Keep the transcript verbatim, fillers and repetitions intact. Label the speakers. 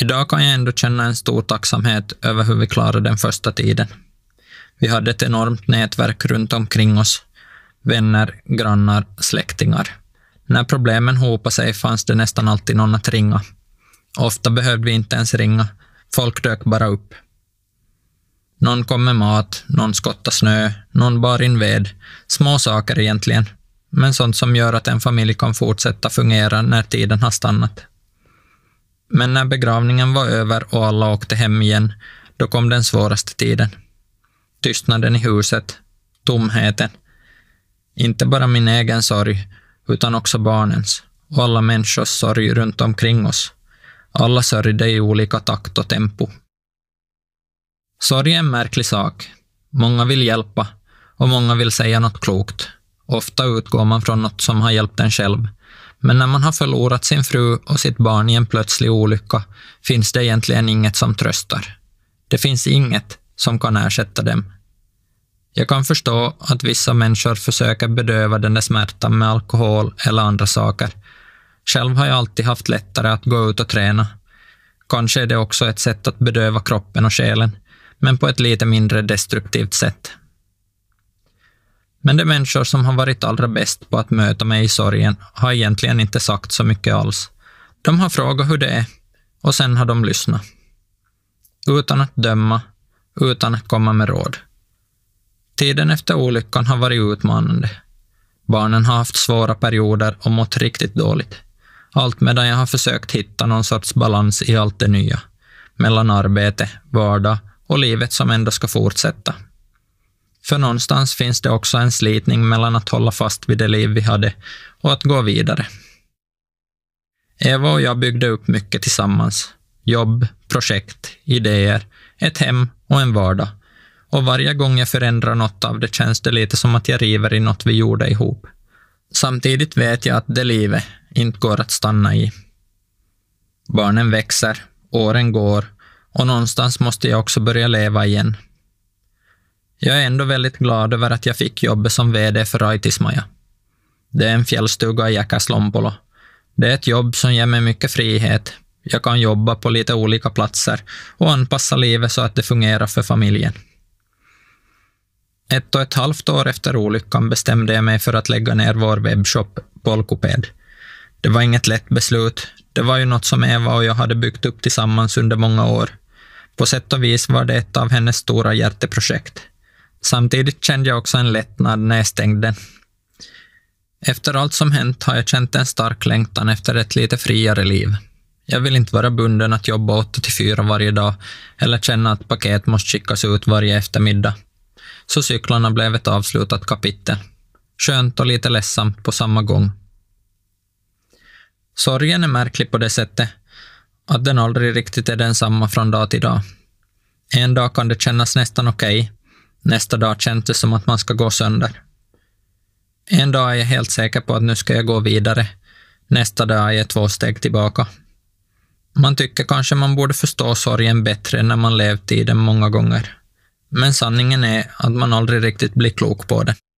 Speaker 1: Idag kan jag ändå känna en stor tacksamhet över hur vi klarade den första tiden. Vi hade ett enormt nätverk runt omkring oss. Vänner, grannar, släktingar. När problemen hopade sig fanns det nästan alltid någon att ringa. Ofta behövde vi inte ens ringa. Folk dök bara upp. Någon kom med mat, någon skottade snö, någon bar in ved. Små saker egentligen, men sånt som gör att en familj kan fortsätta fungera när tiden har stannat. Men när begravningen var över och alla åkte hem igen, då kom den svåraste tiden. Tystnaden i huset, tomheten. Inte bara min egen sorg, utan också barnens och alla människors sorg runt omkring oss. Alla sörjde i olika takt och tempo. Sorg är en märklig sak. Många vill hjälpa och många vill säga något klokt. Ofta utgår man från något som har hjälpt en själv. Men när man har förlorat sin fru och sitt barn i en plötslig olycka finns det egentligen inget som tröstar. Det finns inget som kan ersätta dem. Jag kan förstå att vissa människor försöker bedöva den där smärtan med alkohol eller andra saker. Själv har jag alltid haft lättare att gå ut och träna. Kanske är det också ett sätt att bedöva kroppen och själen, men på ett lite mindre destruktivt sätt. Men de människor som har varit allra bäst på att möta mig i sorgen har egentligen inte sagt så mycket alls. De har frågat hur det är och sen har de lyssnat. Utan att döma, utan att komma med råd. Tiden efter olyckan har varit utmanande. Barnen har haft svåra perioder och mått riktigt dåligt. Allt medan jag har försökt hitta någon sorts balans i allt det nya. Mellan arbete, vardag och livet som ändå ska fortsätta. För någonstans finns det också en slitning mellan att hålla fast vid det liv vi hade och att gå vidare. Eva och jag byggde upp mycket tillsammans. Jobb, projekt, idéer, ett hem och en vardag. Och varje gång jag förändrar något av det känns det lite som att jag river i något vi gjorde ihop. Samtidigt vet jag att det livet inte går att stanna i. Barnen växer, åren går och någonstans måste jag också börja leva igen. Jag är ändå väldigt glad över att jag fick jobbet som vd för Raitismaja. Det är en fjällstuga i Jäkäslompolo. Det är ett jobb som ger mig mycket frihet. Jag kan jobba på lite olika platser och anpassa livet så att det fungerar för familjen. Ett och ett halvt år efter olyckan bestämde jag mig för att lägga ner vår webbshop Polkoped. Det var inget lätt beslut. Det var ju något som Eva och jag hade byggt upp tillsammans under många år. På sätt och vis var det ett av hennes stora hjärteprojekt. Samtidigt kände jag också en lättnad när jag stängde den. Efter allt som hänt har jag känt en stark längtan efter ett lite friare liv. Jag vill inte vara bunden att jobba åtta till fyra varje dag eller känna att paket måste skickas ut varje eftermiddag. Så cyklarna blev ett avslutat kapitel. Skönt och lite ledsamt på samma gång. Sorgen är märklig på det sättet att den aldrig riktigt är densamma från dag till dag. En dag kan det kännas nästan okej. Nästa dag känns det som att man ska gå sönder. En dag är jag helt säker på att nu ska jag gå vidare. Nästa dag är jag två steg tillbaka. Man tycker kanske man borde förstå sorgen bättre när man levt i den många gånger. Men sanningen är att man aldrig riktigt blir klok på det.